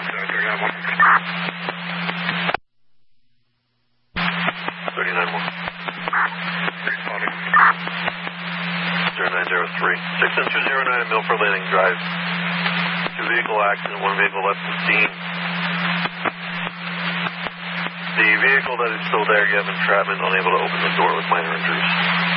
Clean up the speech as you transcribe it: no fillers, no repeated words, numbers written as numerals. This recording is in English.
0909 Milford Landing Drive. 2 vehicle accident, 1 vehicle left at the scene. The vehicle that is still there, you have entrapment, unable to open the door with minor injuries.